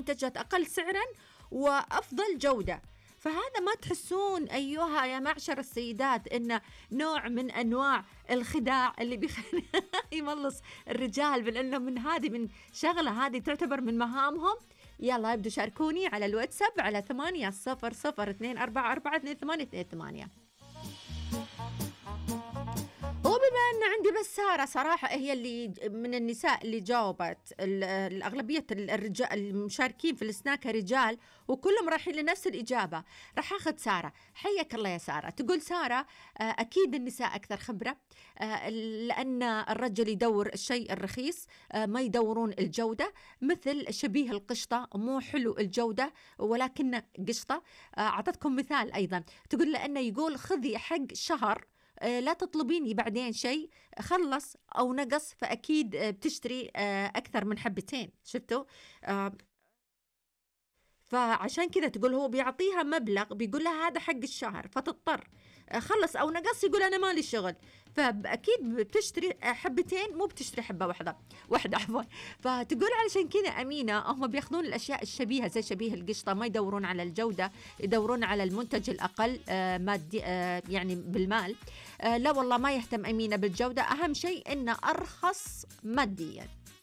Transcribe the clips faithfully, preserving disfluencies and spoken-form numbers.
منتجات أقل سعرا وأفضل جودة. فهذا ما تحسون أيها يا معشر السيدات إنه نوع من أنواع الخداع اللي بيخلي يملص الرجال بأنه من هذه من شغلة هذه تعتبر من مهامهم؟ يلا ابدوا شاركوني على الواتساب على ثمانية صفر صفر اثنين أربعة أربعة اثنين ثمانية اثنين ثمانية. وبما أن عندي بس سارة صراحة هي اللي من النساء اللي جاوبت، الأغلبية الرجال المشاركين في السناكة رجال وكلهم رايحين لنفس الإجابة، راح أخذ سارة. حياك الله يا سارة. تقول سارة أكيد النساء أكثر خبرة، لأن الرجل يدور الشيء الرخيص، ما يدورون الجودة، مثل شبيه القشطة مو حلو الجودة ولكن قشطة. أعطتكم مثال أيضا، تقول لأنه يقول خذي حق شهر لا تطلبيني بعدين شيء خلص أو نقص، فأكيد بتشتري أكثر من حبتين. شفتوا؟ فعشان كذا تقول هو بيعطيها مبلغ بيقول لها هذا حق الشهر، فتضطر خلص أو نقص يقول أنا مالي شغل، فأكيد بتشتري حبتين مو بتشتري حبة واحدة واحدة عفوا. فتقول علشان كذا أمينة هم بياخذون الأشياء الشبيهة زي شبيه القشطة، ما يدورون على الجودة، يدورون على المنتج الأقل آه مادي آه يعني بالمال. آه لا والله ما يهتم أمينة بالجودة، أهم شيء إنه أرخص ماديا.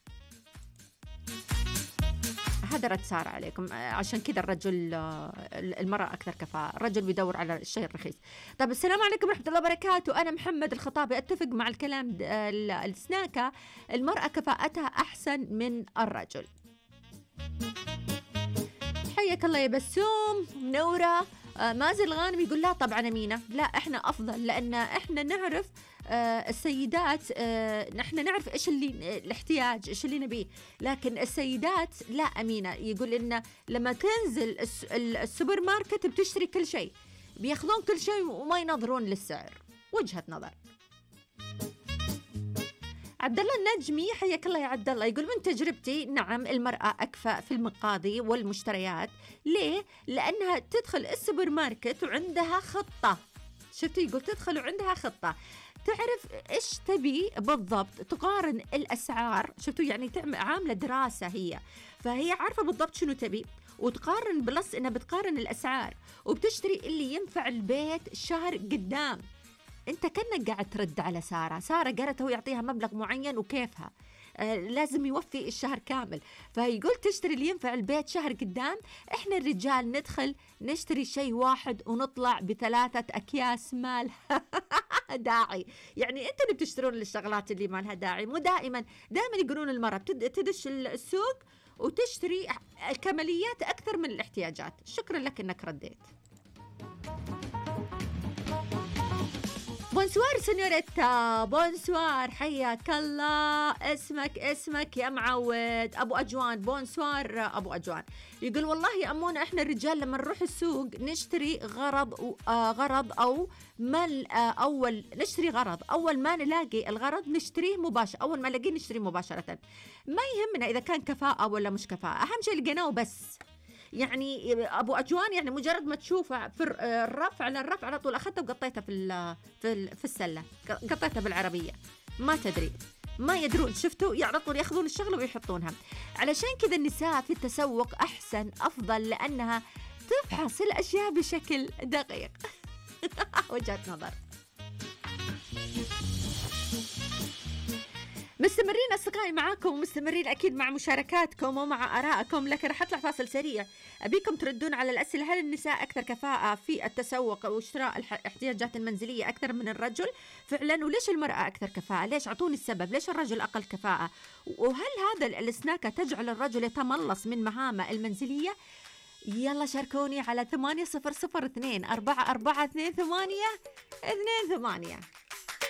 هذا رد سارة عليكم. عشان كذا الرجل المرأة أكثر كفاءة، الرجل بيدور على الشيء الرخيص. طب السلام عليكم ورحمة الله وبركاته. أنا محمد الخطابي، أتفق مع الكلام السناكة المرأة كفاءتها أحسن من الرجل. حياك الله يا بسوم. نورة آه مازن الغانم يقول لا طبعا أمينة، لا إحنا أفضل، لأن إحنا نعرف آه السيدات آه نحن نعرف إيش اللي الاحتياج إيش اللي نبيه، لكن السيدات لا أمينة. يقول إن لما تنزل السوبر ماركت بتشتري كل شيء، بياخذون كل شيء وما ينظرون للسعر. وجهة نظر. عبد الله النجمي حياك الله يا عبد الله، يقول من تجربتي نعم المرأة أكفأ في المقاضي والمشتريات. ليه؟ لأنها تدخل السوبر ماركت وعندها خطة. شفتوا؟ يقول تدخل وعندها خطة، تعرف إيش تبي بالضبط، تقارن الأسعار. شفتوا؟ يعني تعمل عاملة دراسة هي، فهي عارفة بالضبط شنو تبي وتقارن، بلس إنها بتقارن الأسعار وبتشتري اللي ينفع البيت شهر قدام. انت كأنك قاعد ترد على سارة. سارة قالت هو يعطيها مبلغ معين وكيفها آه لازم يوفي الشهر كامل، فيقول تشتري اللي ينفع البيت شهر قدام. احنا الرجال ندخل نشتري شيء واحد ونطلع بثلاثة أكياس مال داعي. يعني انت اللي بتشترون الشغلات اللي ما لها داعي. مو دائما، دائما يقولون المرأة تدش السوق وتشتري الكماليات أكثر من الاحتياجات. شكرا لك انك رديت. بونسوار سنيوريتا، بونسوار حياك الله. اسمك اسمك يا معود. أبو أجوان، بونسوار أبو أجوان. يقول والله يا أمونة إحنا الرجال لما نروح السوق نشتري غرض آه غرض أو ما آه أول نشتري غرض أول ما نلاقي الغرض نشتريه مباشرة، أول ما نلاقيه نشتريه مباشرة، ما يهمنا إذا كان كفاءة ولا مش كفاءة، أهم شيء لقيناه بس. يعني أبو أجوان يعني مجرد ما تشوفه في الرف على الرف على طول أخذته وقطيته في في في السلة، قطيته بالعربية، ما تدري ما يدرون. شفتوا؟ على طول يأخذون الشغلة ويحطونها. علشان كذا النساء في التسوق أحسن أفضل، لأنها تفحص الأشياء بشكل دقيق. وجهة نظر. مستمرين أصدقائي معاكم ومستمرين أكيد مع مشاركاتكم ومع آرائكم، لكن رح أطلع فاصل سريع. أبيكم تردون على الأسئلة. هل النساء أكثر كفاءة في التسوق وشراء الاحتياجات المنزلية أكثر من الرجل فعلا؟ وليش المرأة أكثر كفاءة؟ ليش؟ أعطوني السبب. ليش الرجل أقل كفاءة؟ وهل هذا السناكة تجعل الرجل يتملص من مهامه المنزلية؟ يلا شاركوني على ثمانية صفر صفر اثنين أربعة أربعة اثنين ثمانية اثنين ثمانية.